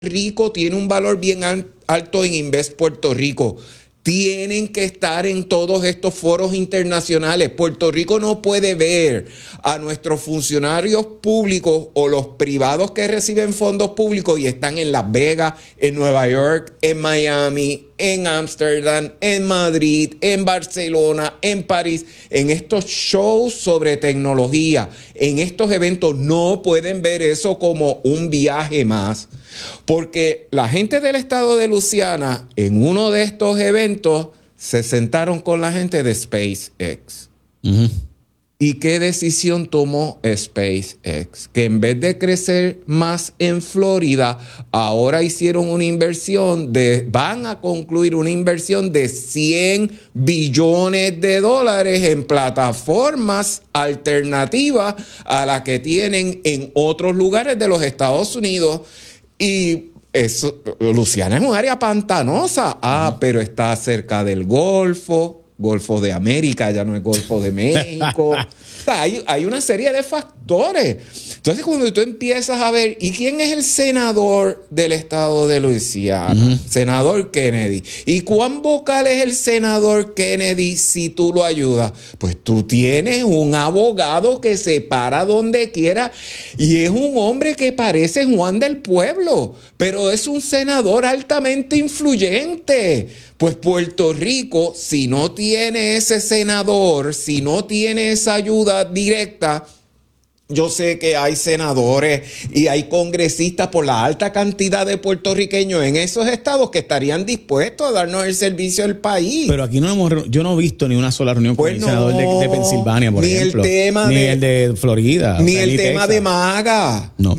Rico tiene un valor bien alto en Invest Puerto Rico. Tienen que estar en todos estos foros internacionales. Puerto Rico no puede ver a nuestros funcionarios públicos o los privados que reciben fondos públicos y están en Las Vegas, en Nueva York, en Miami, en Ámsterdam, en Madrid, en Barcelona, en París, en estos shows sobre tecnología, en estos eventos. No pueden ver eso como un viaje más. Porque la gente del estado de Luisiana, en uno de estos eventos, se sentaron con la gente de SpaceX. Uh-huh. ¿Y qué decisión tomó SpaceX? Que en vez de crecer más en Florida, ahora hicieron una inversión van a concluir una inversión de $100 billones en plataformas alternativas a las que tienen en otros lugares de los Estados Unidos. Y eso, Luisiana es un área pantanosa. Pero está cerca del Golfo de América, ya no es Golfo de México. O sea, hay una serie de factores. Entonces, cuando tú empiezas a ver, ¿y quién es el senador del estado de Luisiana? Uh-huh. Senador Kennedy. ¿Y cuán vocal es el senador Kennedy si tú lo ayudas? Pues tú tienes un abogado que se para donde quiera y es un hombre que parece Juan del Pueblo, pero es un senador altamente influyente. Pues Puerto Rico, si no tiene ese senador, si no tiene esa ayuda directa, yo sé que hay senadores y hay congresistas por la alta cantidad de puertorriqueños en esos estados que estarían dispuestos a darnos el servicio del país. Pero aquí yo no he visto ni una sola reunión con el senador de Pensilvania, por ejemplo. Ni el de Florida. Ni el tema de MAGA. No.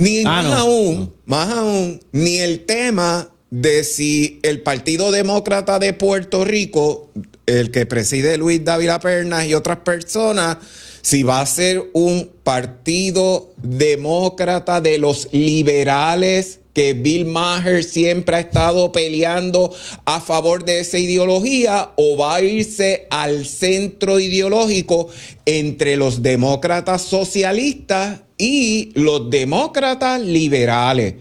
Más aún, ni el tema de si el Partido Demócrata de Puerto Rico, el que preside Luis Dávila Pernas y otras personas, si va a ser un partido demócrata de los liberales que Bill Maher siempre ha estado peleando a favor de esa ideología, o va a irse al centro ideológico entre los demócratas socialistas y los demócratas liberales.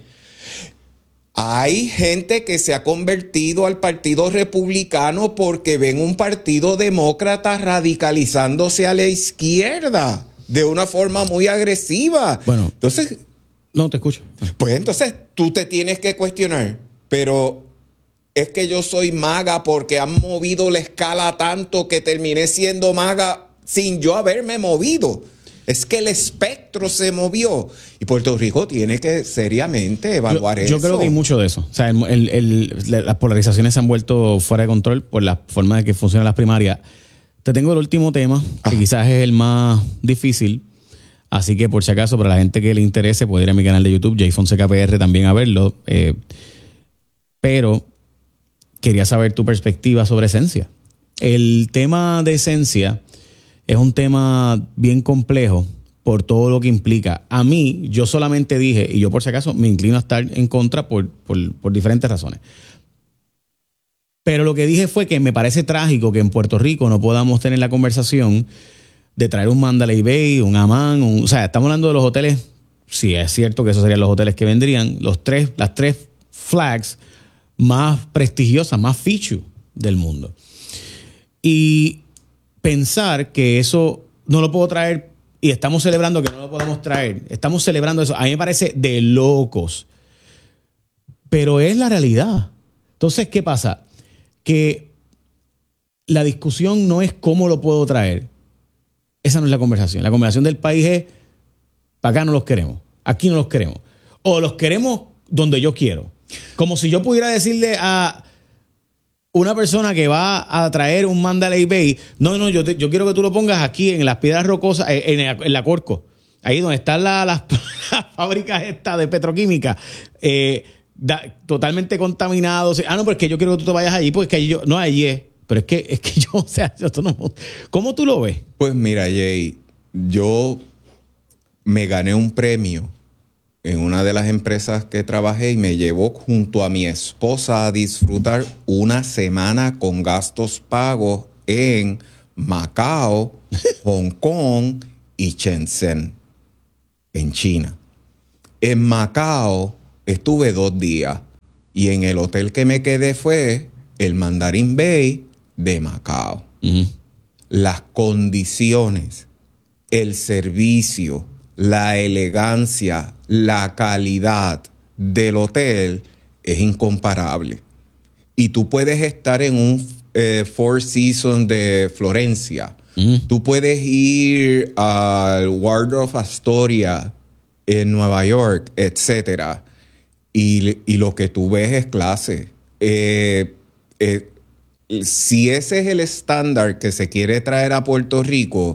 Hay gente que se ha convertido al Partido Republicano porque ven un partido demócrata radicalizándose a la izquierda de una forma muy agresiva. Bueno, entonces, no te escucho. Pues entonces tú te tienes que cuestionar, pero es que yo soy MAGA porque han movido la escala tanto que terminé siendo MAGA sin yo haberme movido. Es que el espectro se movió y Puerto Rico tiene que seriamente evaluar eso. Yo creo que hay mucho de eso. O sea, las polarizaciones se han vuelto fuera de control por la forma de que funcionan las primarias. Te tengo el último tema, que quizás es el más difícil. Así que, por si acaso, para la gente que le interese, puede ir a mi canal de YouTube, JayFonsecaPR, también a verlo. Pero quería saber tu perspectiva sobre Esencia. El tema de Esencia es un tema bien complejo por todo lo que implica. A mí, yo solamente dije, y yo por si acaso me inclino a estar en contra por diferentes razones. Pero lo que dije fue que me parece trágico que en Puerto Rico no podamos tener la conversación de traer un Mandalay Bay, un Amman, o sea, estamos hablando de los hoteles, sí, es cierto que esos serían los hoteles que vendrían, las tres flags más prestigiosas, más feature del mundo. Y pensar que eso no lo puedo traer y estamos celebrando que no lo podemos traer, estamos celebrando eso, a mí me parece de locos, pero es la realidad. Entonces, ¿qué pasa? Que la discusión no es cómo lo puedo traer. Esa no es la conversación. La conversación del país es, para acá no los queremos, aquí no los queremos, o los queremos donde yo quiero. Como si yo pudiera decirle a una persona que va a traer un Mandalay Bay, no, yo quiero que tú lo pongas aquí en las piedras rocosas, en la Corco, ahí donde están las fábricas estas de petroquímica, totalmente contaminados. No, pero es que yo quiero que tú te vayas allí, porque yo, no, allí es. Pero es que yo, o sea, esto no, ¿cómo tú lo ves? Pues mira, Jay, yo me gané un premio en una de las empresas que trabajé y me llevó junto a mi esposa a disfrutar una semana con gastos pagos en Macao, Hong Kong y Shenzhen, en China. En Macao estuve 2 días. Y en el hotel que me quedé fue el Mandarin Bay de Macao. Las condiciones, el servicio, la elegancia, la calidad del hotel es incomparable. Y tú puedes estar en un Four Seasons de Florencia. Tú puedes ir al Waldorf Astoria en Nueva York, etcétera. Y lo que tú ves es clase. Si ese es el estándar que se quiere traer a Puerto Rico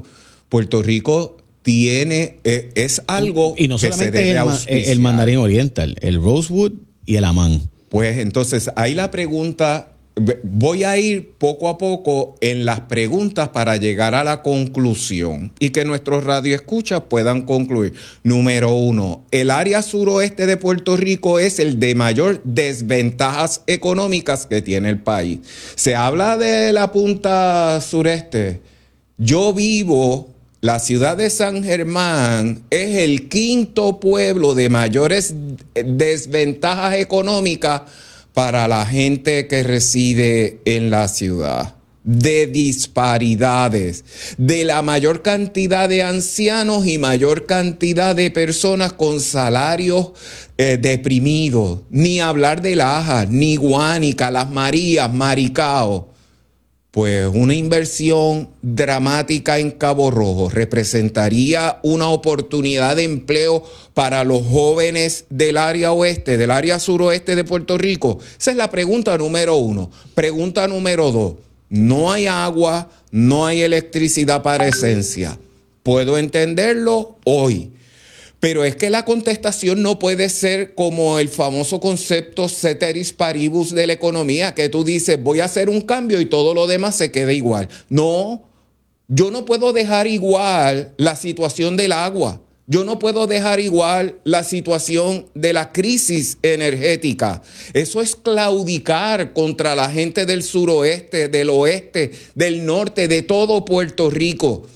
tiene, es algo y no que se solamente debe auspiciar. el Mandarín Oriental, el Rosewood y el Amán. Pues entonces ahí la pregunta, voy a ir poco a poco en las preguntas para llegar a la conclusión y que nuestros radioescuchas puedan concluir. Número 1, el área suroeste de Puerto Rico es el de mayor desventajas económicas que tiene el país. Se habla de la punta sureste. Yo vivo, la ciudad de San Germán es el 5º pueblo de mayores desventajas económicas para la gente que reside en la ciudad, de disparidades, de la mayor cantidad de ancianos y mayor cantidad de personas con salarios deprimidos, ni hablar de Lajas, ni Guánica, Las Marías, Maricao. Pues una inversión dramática en Cabo Rojo representaría una oportunidad de empleo para los jóvenes del área oeste, del área suroeste de Puerto Rico. Esa es la pregunta número 1. Pregunta número 2. No hay agua, no hay electricidad para Esencia. Puedo entenderlo hoy. Pero es que la contestación no puede ser como el famoso concepto ceteris paribus de la economía, que tú dices, voy a hacer un cambio y todo lo demás se queda igual. No, yo no puedo dejar igual la situación del agua. Yo no puedo dejar igual la situación de la crisis energética. Eso es claudicar contra la gente del suroeste, del oeste, del norte, de todo Puerto Rico.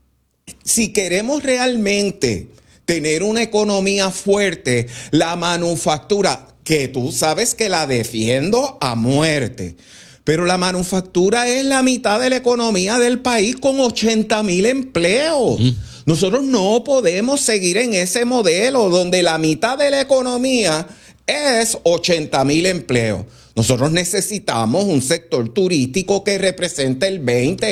Si queremos realmente tener una economía fuerte, la manufactura, que tú sabes que la defiendo a muerte, pero la manufactura es la mitad de la economía del país con 80,000 empleos. Nosotros no podemos seguir en ese modelo donde la mitad de la economía es 80,000 empleos. Nosotros necesitamos un sector turístico que represente el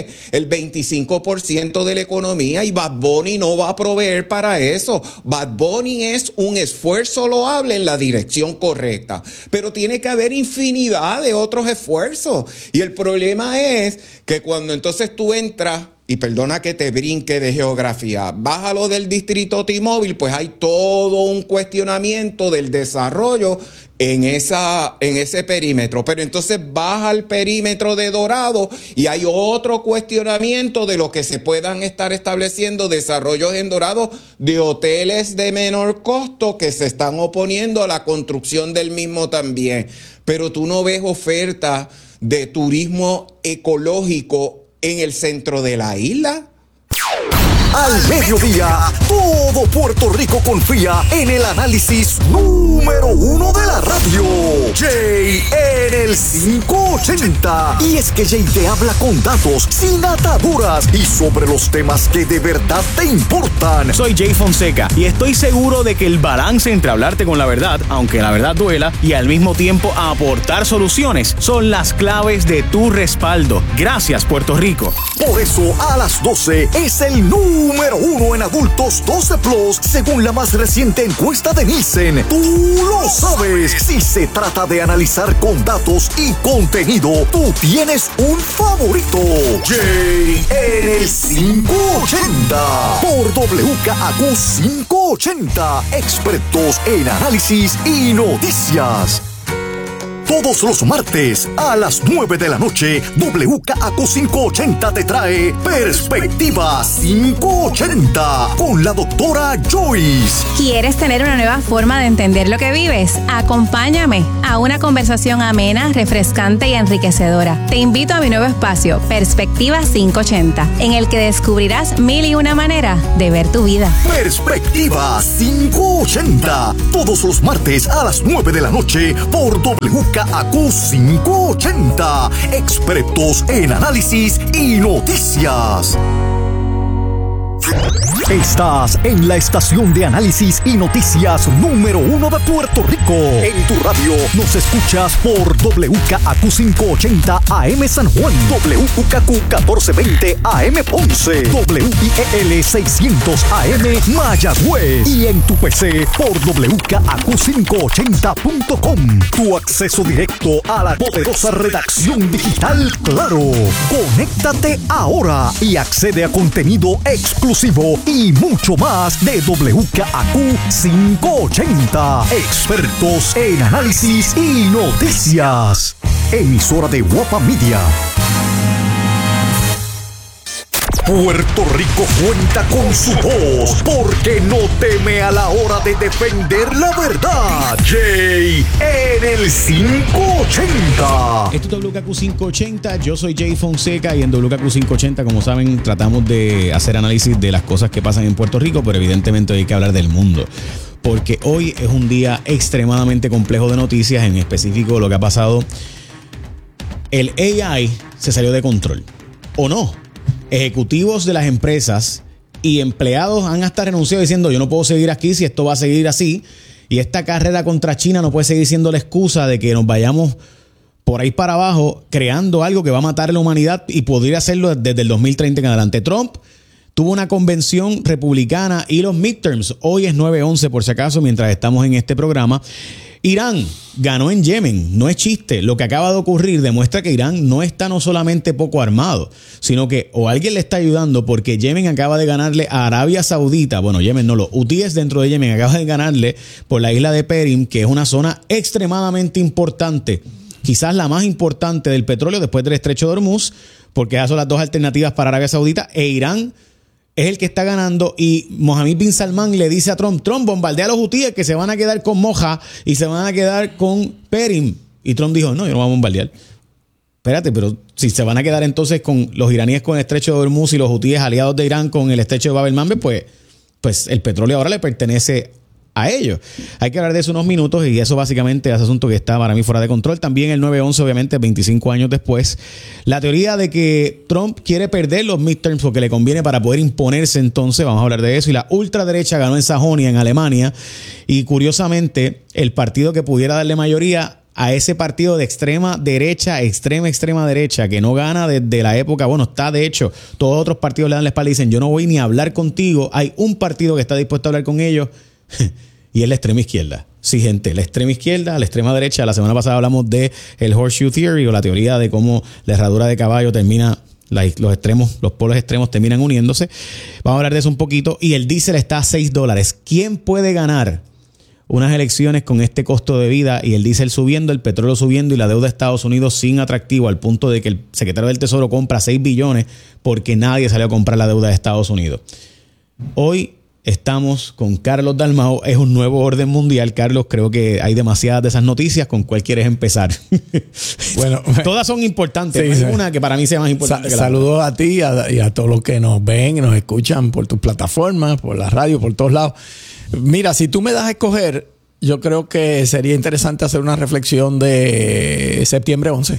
25% de la economía, y Bad Bunny no va a proveer para eso. Bad Bunny es un esfuerzo loable en la dirección correcta, pero tiene que haber infinidad de otros esfuerzos. Y el problema es que cuando entonces tú entras, y perdona que te brinque de geografía, bájalo del distrito T-Mobile, pues hay todo un cuestionamiento del desarrollo en ese perímetro. Pero entonces baja al perímetro de Dorado y hay otro cuestionamiento de lo que se puedan estar estableciendo desarrollos en Dorado de hoteles de menor costo que se están oponiendo a la construcción del mismo también. Pero tú no ves oferta de turismo ecológico en el centro de la isla. Al mediodía, todo Puerto Rico confía en el análisis número 1 de la radio. Jay en el 580. Y es que Jay te habla con datos, sin ataduras y sobre los temas que de verdad te importan. Soy Jay Fonseca y estoy seguro de que el balance entre hablarte con la verdad, aunque la verdad duela, y al mismo tiempo aportar soluciones son las claves de tu respaldo. Gracias, Puerto Rico. Por eso, a las 12 es el número 1 en adultos 12 plus, según la más reciente encuesta de Nielsen. Tú lo sabes. Si se trata de analizar con datos y contenido, tú tienes un favorito. Jay en el 580 por WKAQ 580, expertos en análisis y noticias. Todos los martes a las 9 de la noche, WKAQ 580 te trae Perspectiva 580 con la doctora Joyce. ¿Quieres tener una nueva forma de entender lo que vives? Acompáñame a una conversación amena, refrescante y enriquecedora. Te invito a mi nuevo espacio, Perspectiva 580, en el que descubrirás 1001 maneras de ver tu vida. Perspectiva 580, todos los martes a las 9 de la noche por WKAQ 580. Expertos en análisis y noticias. Estás en la estación de análisis y noticias número 1 de Puerto Rico. En tu radio nos escuchas por WKAQ 580 AM San Juan, WKAQ 1420 AM Ponce, WIEL 600 AM Mayagüez y en tu PC por WKAQ580.com. Tu acceso directo a la poderosa redacción digital Claro. Conéctate ahora y accede a contenido exclusivo y mucho más de WKAQ 580. Expertos en análisis y noticias. Emisora de Guapa Media. Puerto Rico cuenta con su voz porque no teme a la hora de defender la verdad. Jay en el 580. Esto es WKAQ 580, yo soy Jay Fonseca y en WKAQ 580, como saben, tratamos de hacer análisis de las cosas que pasan en Puerto Rico, pero evidentemente hay que hablar del mundo. Porque hoy es un día extremadamente complejo de noticias, en específico lo que ha pasado. El AI se salió de control, ¿o no? Ejecutivos de las empresas y empleados han hasta renunciado diciendo yo no puedo seguir aquí si esto va a seguir así, y esta carrera contra China no puede seguir siendo la excusa de que nos vayamos por ahí para abajo creando algo que va a matar a la humanidad y podría hacerlo desde el 2030 en adelante. Trump tuvo una convención republicana y los midterms, hoy es 9/11 por si acaso mientras estamos en este programa. Irán ganó en Yemen, no es chiste. Lo que acaba de ocurrir demuestra que Irán no está no solamente poco armado, sino que o alguien le está ayudando, porque Yemen acaba de ganarle a Arabia Saudita. Bueno, Yemen no, los hutíes dentro de Yemen acaban de ganarle por la isla de Perim, que es una zona extremadamente importante, quizás la más importante del petróleo después del estrecho de Hormuz, porque esas son las dos alternativas para Arabia Saudita, e Irán es el que está ganando. Y Mohammed bin Salman le dice a Trump, bombardea a los hutíes que se van a quedar con Moja y se van a quedar con Perim. Y Trump dijo, no, yo no voy a bombardear. Espérate, pero si se van a quedar entonces con los iraníes con el estrecho de Hormuz y los hutíes aliados de Irán con el estrecho de Bab el-Mandeb, pues el petróleo ahora le pertenece a ellos. Hay que hablar de eso unos minutos y eso básicamente es asunto que está para mí fuera de control. También el 9/11, obviamente, 25 años después. La teoría de que Trump quiere perder los midterms porque le conviene para poder imponerse, entonces vamos a hablar de eso. Y la ultraderecha ganó en Sajonia, en Alemania, y curiosamente el partido que pudiera darle mayoría a ese partido de extrema derecha, extrema derecha, que no gana desde la época, está de hecho, todos otros partidos le dan la espalda y dicen, yo no voy ni a hablar contigo. Hay un partido que está dispuesto a hablar con ellos, y es la extrema izquierda. Sí, gente, la extrema izquierda, la extrema derecha. La semana pasada hablamos de el horseshoe theory, o la teoría de cómo la herradura de caballo termina, los extremos, los polos extremos terminan uniéndose. Vamos a hablar de eso un poquito. Y el diésel está a $6. ¿Quién puede ganar unas elecciones con este costo de vida y el diésel subiendo, el petróleo subiendo y la deuda de Estados Unidos sin atractivo, al punto de que el secretario del Tesoro compra 6 billones porque nadie salió a comprar la deuda de Estados Unidos? Hoy estamos con Carlos Dalmau. Es un nuevo orden mundial. Carlos, creo que hay demasiadas de esas noticias. ¿Con cuál quieres empezar? Bueno, todas son importantes. Sí, no hay una que para mí sea más importante. Saludos a ti y a todos los que nos ven y nos escuchan por tus plataformas, por la radio, por todos lados. Mira, si tú me das a escoger, yo creo que sería interesante hacer una reflexión de septiembre 11.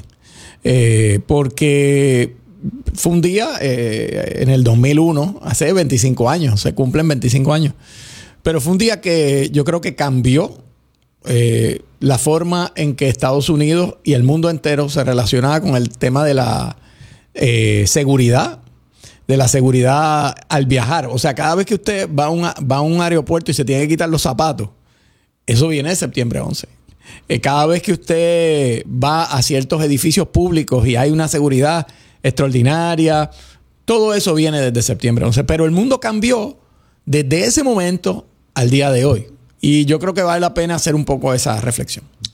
Porque fue un día en el 2001, hace 25 años, se cumplen 25 años. Pero fue un día que yo creo que cambió la forma en que Estados Unidos y el mundo entero se relacionaba con el tema de la seguridad, de la seguridad al viajar. O sea, cada vez que usted va a un aeropuerto y se tiene que quitar los zapatos, eso viene de septiembre 11. Cada vez que usted va a ciertos edificios públicos y hay una seguridad extraordinaria, todo eso viene desde septiembre 11. Pero el mundo cambió desde ese momento al día de hoy. Y yo creo que vale la pena hacer un poco esa reflexión.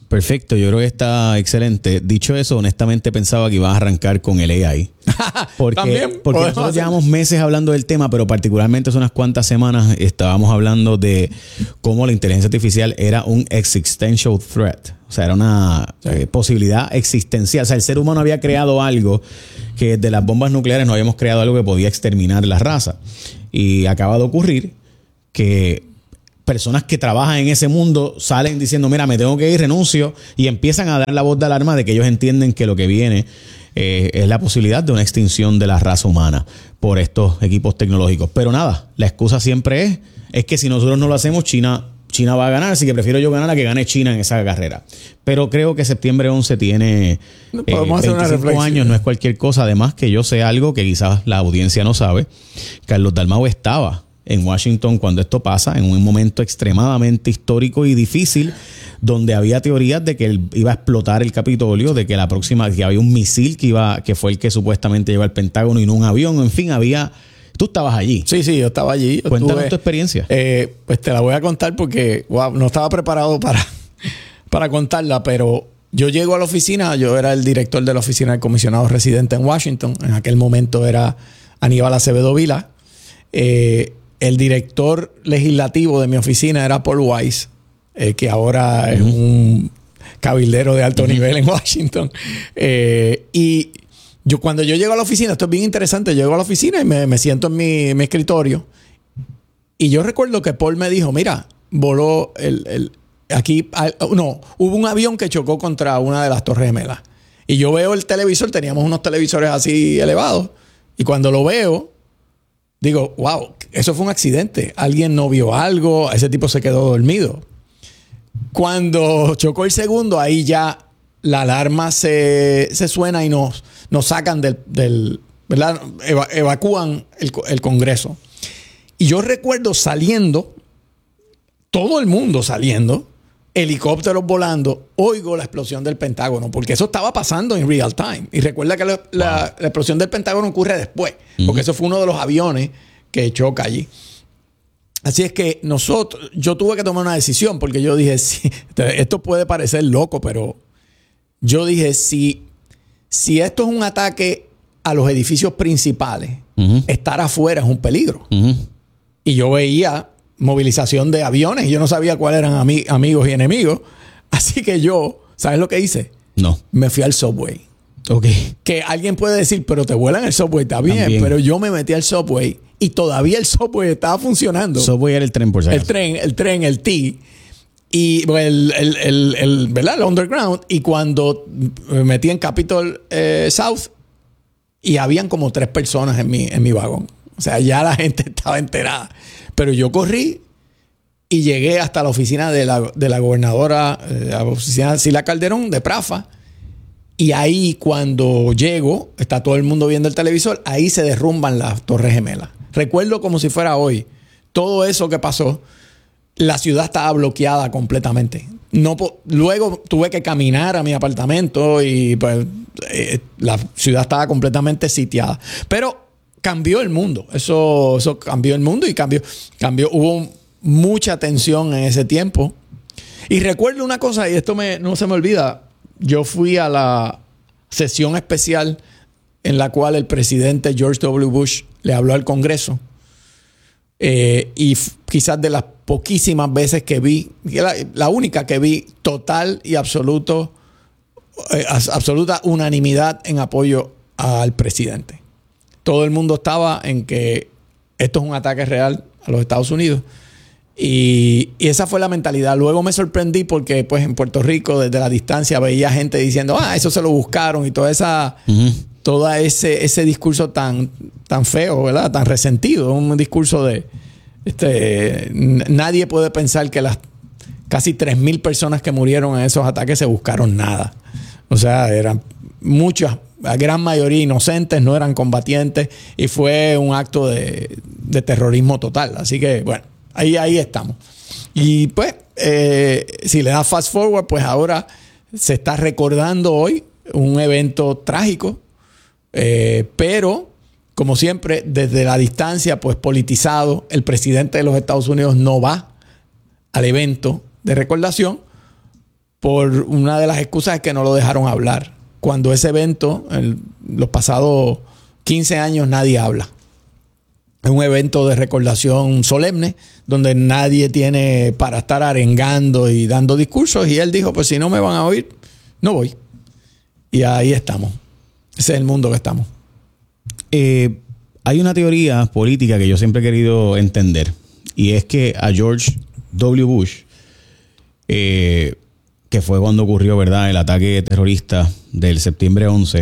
Perfecto, yo creo que está excelente. Dicho eso, honestamente pensaba que ibas a arrancar con el AI. Porque nosotros llevamos meses hablando del tema, pero particularmente hace unas cuantas semanas estábamos hablando de cómo la inteligencia artificial era un existential threat. O sea, era una posibilidad existencial. O sea, el ser humano había creado algo que desde las bombas nucleares no habíamos creado algo que podía exterminar la raza. Y acaba de ocurrir que personas que trabajan en ese mundo salen diciendo, mira, me tengo que ir, renuncio, y empiezan a dar la voz de alarma de que ellos entienden que lo que viene es la posibilidad de una extinción de la raza humana por estos equipos tecnológicos. Pero nada, la excusa siempre es que si nosotros no lo hacemos, China va a ganar, así que prefiero yo ganar a que gane China en esa carrera. Pero creo que septiembre 11 tiene 25 años, no es cualquier cosa. Además que yo sé algo que quizás la audiencia no sabe. Carlos Dalmau estaba en Washington cuando esto pasa, en un momento extremadamente histórico y difícil, donde había teorías de que él iba a explotar el Capitolio, de que que había un misil que fue el que supuestamente llevó al Pentágono y no un avión. En fin, tú estabas allí. Sí, yo estaba allí. Cuéntanos tu experiencia. Pues te la voy a contar porque no estaba preparado para contarla, pero yo llego a la oficina, yo era el director de la oficina del comisionado residente en Washington, en aquel momento era Aníbal Acevedo Vila. El director legislativo de mi oficina era Paul Weiss, que ahora es un cabildero de alto nivel en Washington. Y cuando yo llego a la oficina, esto es bien interesante, llego a la oficina y me siento en mi escritorio. Y yo recuerdo que Paul me dijo, mira, voló hubo un avión que chocó contra una de las Torres Gemelas. Y yo veo el televisor, teníamos unos televisores así elevados, y cuando lo veo, digo, wow, eso fue un accidente. Alguien no vio algo, ese tipo se quedó dormido. Cuando chocó el segundo, ahí ya la alarma se suena y nos sacan del ¿verdad? Evacúan el Congreso. Y yo recuerdo saliendo, todo el mundo saliendo, helicópteros volando, oigo la explosión del Pentágono, porque eso estaba pasando en real time. Y recuerda que la explosión del Pentágono ocurre después, porque eso fue uno de los aviones que choca allí. Así es que yo tuve que tomar una decisión, porque yo dije, sí, esto puede parecer loco, pero yo dije, si esto es un ataque a los edificios principales, estar afuera es un peligro. Y yo veía movilización de aviones y yo no sabía cuáles eran amigos y enemigos. Así que ¿sabes lo que hice? No. Me fui al subway. Ok. Que alguien puede decir, pero te vuelan el subway, está bien. También. Pero yo me metí al subway y todavía el subway estaba funcionando. Subway era el tren, por si acaso. El T. Y ¿verdad? El underground. Y cuando me metí en Capitol South, y habían como 3 personas en mi vagón. O sea, ya la gente estaba enterada. Pero yo corrí y llegué hasta la oficina de la gobernadora, la oficina de Sila Calderón, de Prafa. Y ahí, cuando llego, está todo el mundo viendo el televisor, ahí se derrumban las Torres Gemelas. Recuerdo como si fuera hoy. Todo eso que pasó, la ciudad estaba bloqueada completamente. Luego tuve que caminar a mi apartamento y pues, la ciudad estaba completamente sitiada. Pero cambió el mundo. Eso cambió el mundo y cambió. Hubo mucha tensión en ese tiempo. Y recuerdo una cosa, y esto no se me olvida. Yo fui a la sesión especial en la cual el presidente George W. Bush le habló al Congreso. Y quizás de las poquísimas veces que vi, la única que vi total y absoluta unanimidad en apoyo al presidente. Todo el mundo estaba en que esto es un ataque real a los Estados Unidos. Y esa fue la mentalidad. Luego me sorprendí porque pues en Puerto Rico desde la distancia veía gente diciendo, eso se lo buscaron y todo ese discurso tan feo, ¿verdad? Tan resentido. Un discurso de nadie puede pensar que las casi 3,000 personas que murieron en esos ataques se buscaron nada. O sea, eran muchas, la gran mayoría inocentes, no eran combatientes y fue un acto de terrorismo total. Así que, bueno, ahí estamos. Y pues, si le das fast forward, pues ahora se está recordando hoy un evento trágico, pero como siempre, desde la distancia, pues politizado, el presidente de los Estados Unidos no va al evento de recordación por una de las excusas es que no lo dejaron hablar. Cuando ese evento, los pasados 15 años, nadie habla. Es un evento de recordación solemne donde nadie tiene para estar arengando y dando discursos. Y él dijo, pues si no me van a oír, no voy. Y ahí estamos. Ese es el mundo que estamos. Hay una teoría política que yo siempre he querido entender. Y es que a George W. Bush, que fue cuando ocurrió, ¿verdad?, el ataque terrorista del septiembre 11,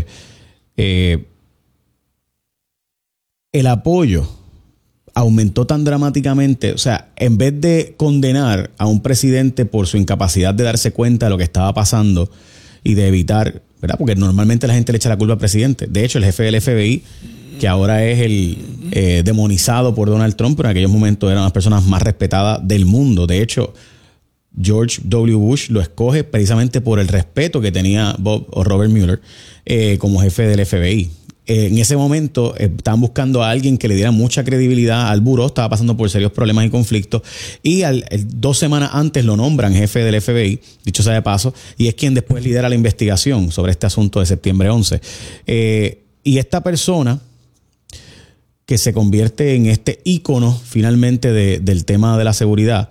el apoyo aumentó tan dramáticamente. O sea, en vez de condenar a un presidente por su incapacidad de darse cuenta de lo que estaba pasando y de evitar, ¿verdad? Porque normalmente la gente le echa la culpa al presidente. De hecho, el jefe del FBI, que ahora es el demonizado por Donald Trump, pero en aquellos momentos eran las personas más respetadas del mundo. De hecho, George W. Bush lo escoge precisamente por el respeto que tenía Bob o Robert Mueller como jefe del FBI. En ese momento estaban buscando a alguien que le diera mucha credibilidad al buró. Estaba pasando por serios problemas y conflictos. Y 2 semanas antes lo nombran jefe del FBI, dicho sea de paso, y es quien después lidera la investigación sobre este asunto de septiembre 11. Y esta persona que se convierte en este ícono finalmente del tema de la seguridad,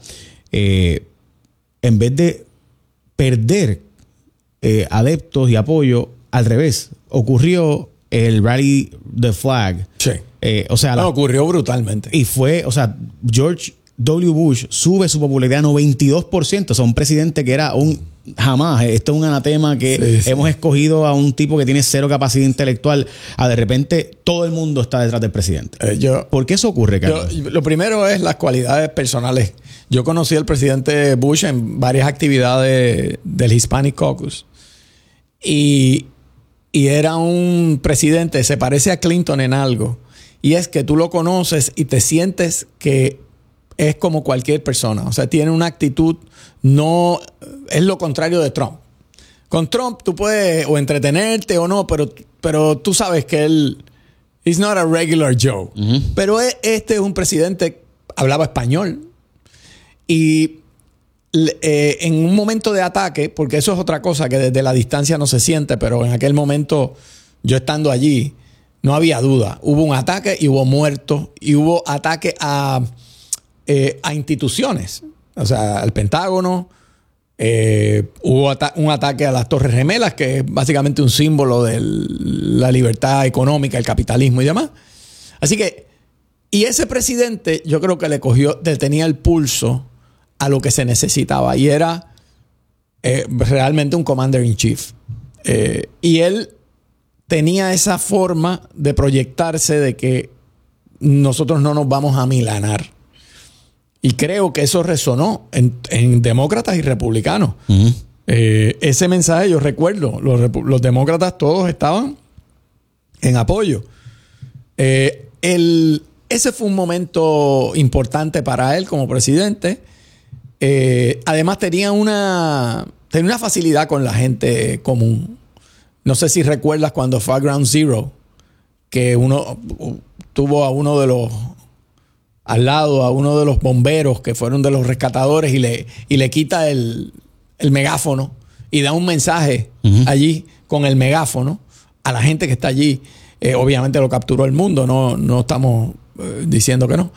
en vez de perder adeptos y apoyo, al revés, ocurrió el Rally the Flag. Sí. O sea, ocurrió brutalmente. Y fue, o sea, George W. Bush sube su popularidad a 92%. O sea, un presidente que era jamás. Esto es un anatema que hemos escogido a un tipo que tiene cero capacidad intelectual. De repente, todo el mundo está detrás del presidente. ¿Por qué eso ocurre, Carlos? Lo primero es las cualidades personales. Yo conocí al presidente Bush en varias actividades del Hispanic Caucus. Y era un presidente, se parece a Clinton en algo. Y es que tú lo conoces y te sientes que es como cualquier persona. O sea, tiene una actitud, no es lo contrario de Trump. Con Trump tú puedes o entretenerte o no, pero tú sabes que él is not a regular Joe. Uh-huh. Pero este es un presidente, hablaba español. Y en un momento de ataque, porque eso es otra cosa que desde la distancia no se siente, pero en aquel momento, yo estando allí, no había duda. Hubo un ataque y hubo muertos y hubo ataque a instituciones, o sea, al Pentágono. Hubo un ataque a las Torres Gemelas, que es básicamente un símbolo de la libertad económica, el capitalismo y demás. Así que, y ese presidente, yo creo que le tenía el pulso a lo que se necesitaba y era realmente un commander in chief. Y él tenía esa forma de proyectarse de que nosotros no nos vamos a amilanar. Y creo que eso resonó en demócratas y republicanos. Uh-huh. Ese mensaje yo recuerdo, los demócratas todos estaban en apoyo. Ese fue un momento importante para él como presidente. Además tenía una facilidad con la gente común. No sé si recuerdas cuando fue a Ground Zero, que uno tuvo a uno de los al lado, a uno de los bomberos que fueron de los rescatadores y le quita el megáfono y da un mensaje allí con el megáfono a la gente que está allí. Obviamente lo capturó el mundo, no estamos diciendo que no.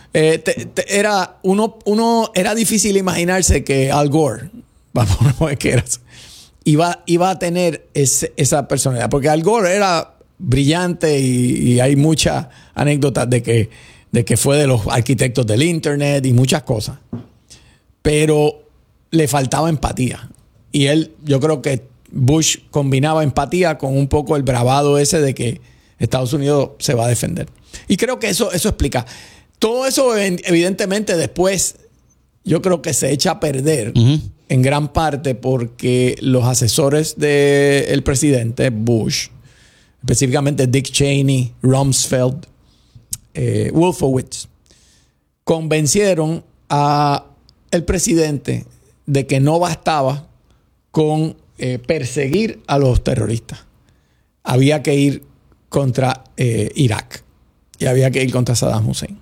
Era difícil imaginarse que Al Gore, vamos a ver qué era, iba a tener esa personalidad, porque Al Gore era brillante y hay muchas anécdotas de que fue de los arquitectos del internet y muchas cosas, pero le faltaba empatía. Y yo creo que Bush combinaba empatía con un poco el bravado ese de que Estados Unidos se va a defender. Y creo que eso explica. Todo eso, evidentemente, después yo creo que se echa a perder en gran parte porque los asesores del presidente Bush, específicamente Dick Cheney, Rumsfeld, Wolfowitz, convencieron a el presidente de que no bastaba con perseguir a los terroristas. Había que ir contra Irak y había que ir contra Saddam Hussein.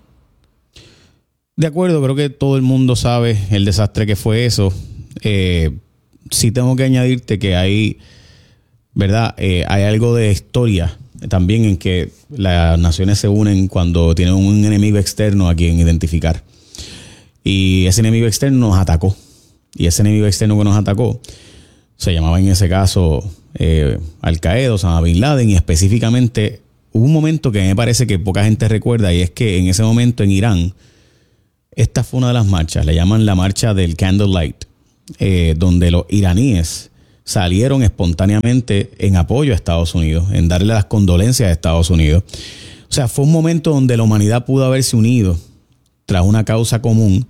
De acuerdo, creo que todo el mundo sabe el desastre que fue eso. sí tengo que añadirte que hay, ¿verdad? Hay algo de historia también en que las naciones se unen cuando tienen un enemigo externo a quien identificar. Y ese enemigo externo nos atacó. Y ese enemigo externo que nos atacó se llamaba en ese caso Al-Qaeda, Osama Bin Laden, y específicamente hubo un momento que me parece que poca gente recuerda, y es que en ese momento en Irán, esta fue una de las marchas, le llaman la marcha del Candlelight, donde los iraníes salieron espontáneamente en apoyo a Estados Unidos, en darle las condolencias a Estados Unidos. O sea, fue un momento donde la humanidad pudo haberse unido tras una causa común,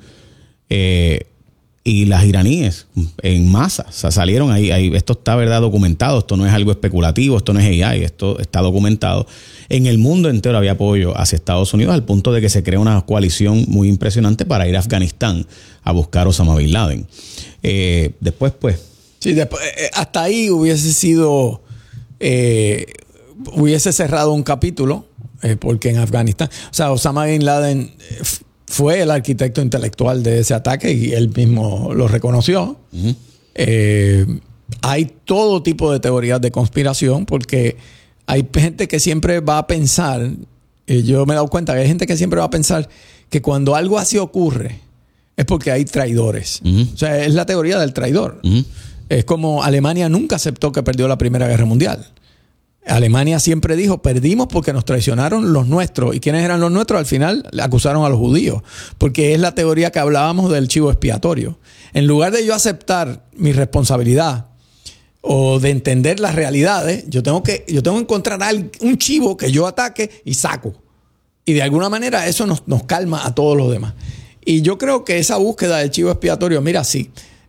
y las iraníes en masa, o sea, salieron ahí. Esto está, ¿verdad?, documentado. Esto no es algo especulativo, esto no es AI, esto está documentado. En el mundo entero había apoyo hacia Estados Unidos, al punto de que se crea una coalición muy impresionante para ir a Afganistán a buscar a Osama Bin Laden. Después, pues... Sí, después, hasta ahí hubiese sido... hubiese cerrado un capítulo, porque en Afganistán... O sea, Osama Bin Laden... fue el arquitecto intelectual de ese ataque y él mismo lo reconoció. Uh-huh. Hay todo tipo de teorías de conspiración porque hay gente que siempre va a pensar, yo me he dado cuenta que hay gente que siempre va a pensar que cuando algo así ocurre es porque hay traidores. Uh-huh. O sea, es la teoría del traidor. Uh-huh. Es como Alemania nunca aceptó que perdió la Primera Guerra Mundial. Alemania siempre dijo, perdimos porque nos traicionaron los nuestros. ¿Y quiénes eran los nuestros? Al final acusaron a los judíos, porque es la teoría que hablábamos del chivo expiatorio. En lugar de yo aceptar mi responsabilidad o de entender las realidades, yo tengo que encontrar un chivo que yo ataque y saco. Y de alguna manera eso nos calma a todos los demás. Y yo creo que esa búsqueda del chivo expiatorio, mira, sí,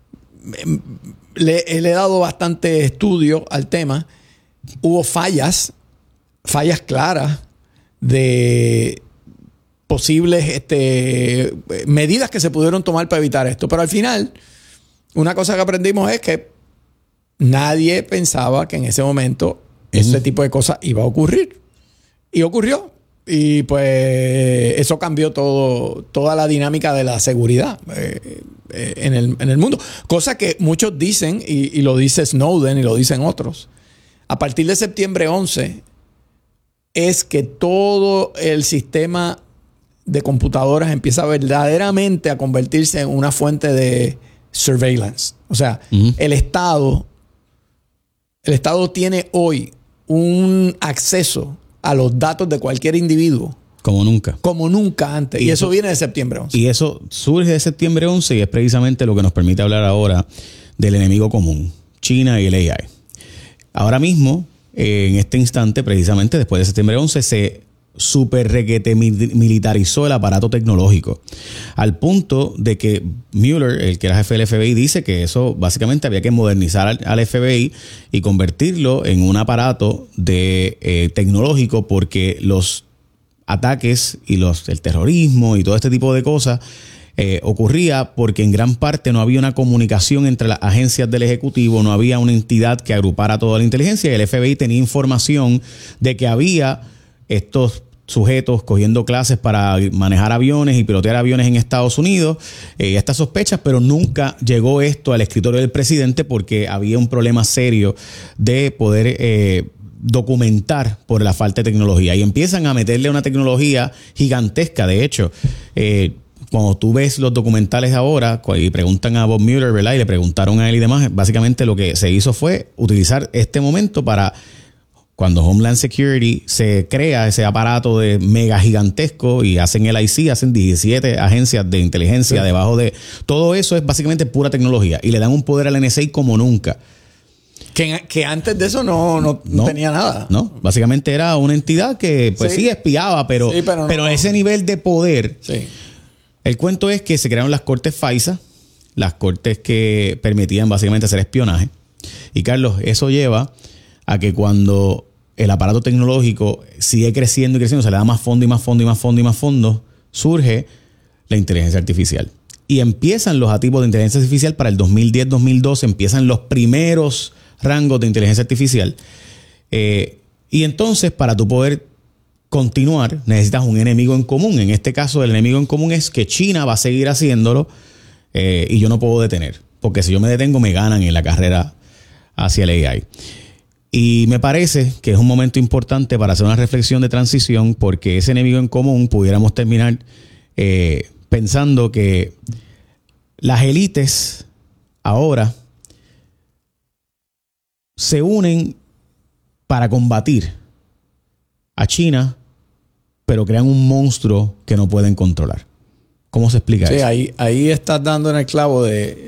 le he dado bastante estudio al tema. Hubo fallas claras de posibles medidas que se pudieron tomar para evitar esto. Pero al final, una cosa que aprendimos es que nadie pensaba que en ese momento ese tipo de cosas iba a ocurrir. Y ocurrió. Y pues eso cambió toda la dinámica de la seguridad en el mundo. Cosa que muchos dicen, y lo dice Snowden y lo dicen otros. A partir de septiembre 11 es que todo el sistema de computadoras empieza verdaderamente a convertirse en una fuente de surveillance. O sea, el Estado tiene hoy un acceso a los datos de cualquier individuo. Como nunca. Como nunca antes. Y eso viene de septiembre 11. Y eso surge de septiembre 11 y es precisamente lo que nos permite hablar ahora del enemigo común, China y el AI. Ahora mismo, en este instante, precisamente después de septiembre 11, se super requete militarizó el aparato tecnológico. Al punto de que Mueller, el que era jefe del FBI, dice que eso básicamente había que modernizar al FBI y convertirlo en un aparato tecnológico, porque los ataques y el terrorismo y todo este tipo de cosas ocurría porque en gran parte no había una comunicación entre las agencias del Ejecutivo, no había una entidad que agrupara toda la inteligencia, y el FBI tenía información de que había estos sujetos cogiendo clases para manejar aviones y pilotear aviones en Estados Unidos, estas sospechas, pero nunca llegó esto al escritorio del presidente porque había un problema serio de poder documentar por la falta de tecnología, y empiezan a meterle una tecnología gigantesca. De hecho, cuando tú ves los documentales ahora y preguntan a Bob Mueller, ¿verdad?, y le preguntaron a él y demás, básicamente lo que se hizo fue utilizar este momento para, cuando Homeland Security se crea ese aparato de mega gigantesco y hacen el IC, hacen 17 agencias de inteligencia debajo de... Todo eso es básicamente pura tecnología y le dan un poder al NSA como nunca. Que antes de eso no tenía nada. No, básicamente era una entidad que pues sí espiaba, pero ese nivel de poder... Sí. El cuento es que se crearon las cortes FISA, las cortes que permitían básicamente hacer espionaje. Y Carlos, eso lleva a que cuando el aparato tecnológico sigue creciendo y creciendo, se le da más fondo y más fondo y más fondo y más fondo, surge la inteligencia artificial. Y empiezan los atisbos de inteligencia artificial para el 2010-2012, empiezan los primeros rangos de inteligencia artificial. Y entonces, para tú poder continuar, necesitas un enemigo en común. En este caso, el enemigo en común es que China va a seguir haciéndolo y yo no puedo detener. porque si yo me detengo me ganan en la carrera hacia el AI. Y me parece que es un momento importante para hacer una reflexión de transición, porque ese enemigo en común pudiéramos terminar pensando que las élites ahora se unen para combatir a China, pero crean un monstruo que no pueden controlar. ¿Cómo se explica eso? Sí, ahí estás dando en el clavo de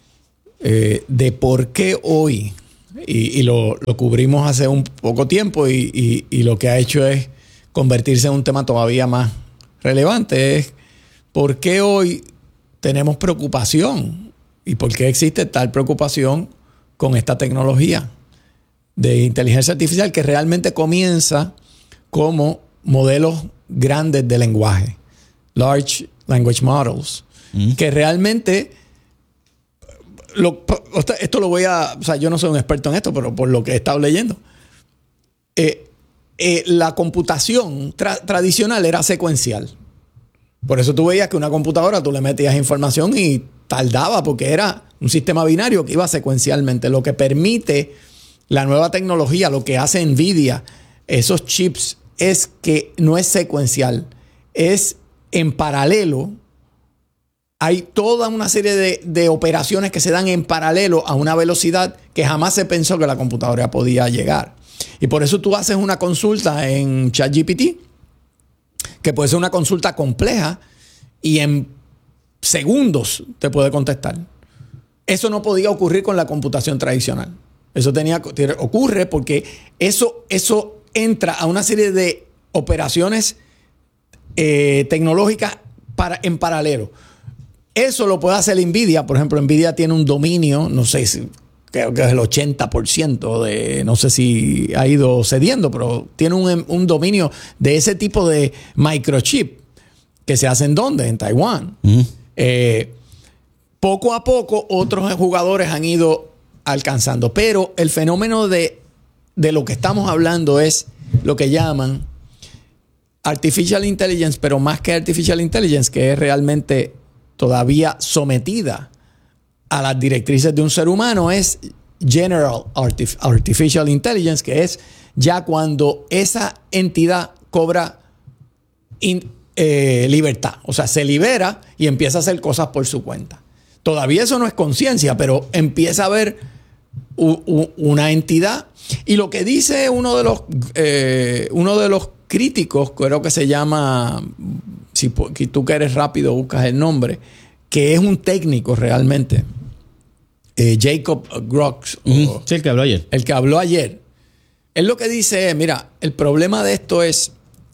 por qué hoy, y lo cubrimos hace un poco tiempo, y lo que ha hecho es convertirse en un tema todavía más relevante, es por qué hoy tenemos preocupación y por qué existe tal preocupación con esta tecnología de inteligencia artificial que realmente comienza como modelos grandes de lenguaje, large language models, que realmente esto lo voy a, o sea, yo no soy un experto en esto, pero por lo que he estado leyendo, la computación tradicional era secuencial. Por eso tú veías que una computadora tú le metías información y tardaba, porque era un sistema binario que iba secuencialmente. Lo que permite la nueva tecnología, lo que hace NVIDIA, esos chips, es que no es secuencial, es en paralelo. Hay toda una serie de operaciones que se dan en paralelo a una velocidad que jamás se pensó que la computadora podía llegar. Y por eso tú haces una consulta en ChatGPT, que puede ser una consulta compleja, y en segundos te puede contestar. Eso no podía ocurrir con la computación tradicional. Eso ocurre porque eso entra a una serie de operaciones tecnológicas en paralelo. Eso lo puede hacer NVIDIA. Por ejemplo, NVIDIA tiene un dominio, no sé si creo que es el 80% de, no sé si ha ido cediendo, pero tiene un dominio de ese tipo de microchip que se hace ¿en dónde? En Taiwán. Poco a poco otros jugadores han ido alcanzando, pero el fenómeno de lo que estamos hablando es lo que llaman artificial intelligence, pero más que artificial intelligence, que es realmente todavía sometida a las directrices de un ser humano, es general artificial intelligence, que es ya cuando esa entidad cobra libertad. O sea, se libera y empieza a hacer cosas por su cuenta. Todavía eso no es conciencia, pero empieza a haber una entidad. Y lo que dice uno de los críticos, creo que se llama, si tú que eres rápido buscas el nombre, que es un técnico realmente, Jacob Grox. Sí, el que habló ayer. El que habló ayer. Él lo que dice es, mira, el problema de esto es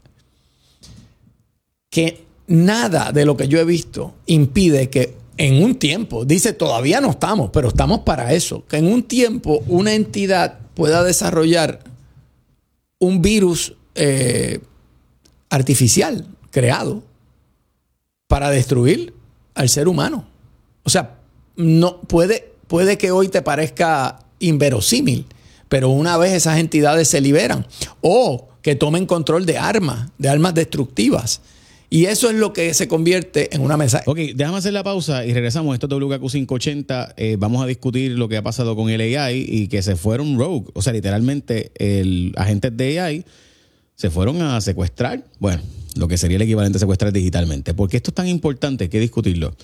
que nada de lo que yo he visto impide que en un tiempo, dice, todavía no estamos, pero estamos para eso, que en un tiempo una entidad pueda desarrollar un virus artificial creado para destruir al ser humano. O sea, no puede que hoy te parezca inverosímil, pero una vez esas entidades se liberan, o que tomen control de armas destructivas. Y eso es lo que se convierte en una mesa. Ok, déjame hacer la pausa y regresamos. Esto es WKQ 580. Vamos a discutir lo que ha pasado con el AI y que se fueron rogue. O sea, literalmente, agentes de AI se fueron a secuestrar. Bueno, lo que sería el equivalente a secuestrar digitalmente. ¿Por qué esto es tan importante? Hay que discutirlo.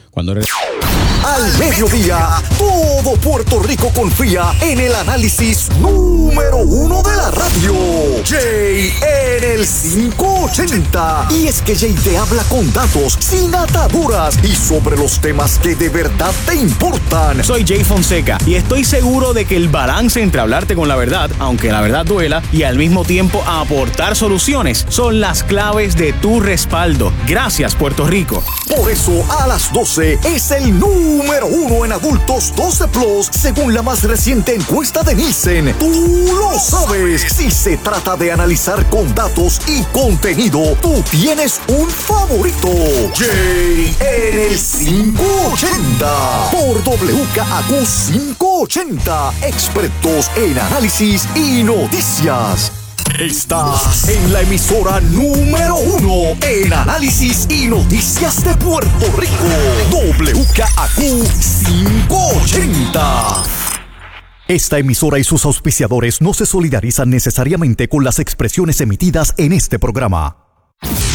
Al mediodía, todo Puerto Rico confía en el análisis número 1 de la radio. Jay en el 580. Y es que Jay te habla con datos, sin ataduras y sobre los temas que de verdad te importan. Soy Jay Fonseca y estoy seguro de que el balance entre hablarte con la verdad, aunque la verdad duela, y al mismo tiempo aportar soluciones son las claves de tu respaldo. Gracias, Puerto Rico. Por eso, a las 12 es el número 1 en adultos 12 Plus, según la más reciente encuesta de Nielsen. Tú lo sabes. Si se trata de analizar con datos y contenido, tú tienes un favorito. Jay en el 580 por WKAQ 580, expertos en análisis y noticias. Estás en la emisora número 1 en análisis y noticias de Puerto Rico. WKAQ 580. espalda. Esta emisora y sus auspiciadores no se solidarizan necesariamente con las expresiones emitidas en este programa.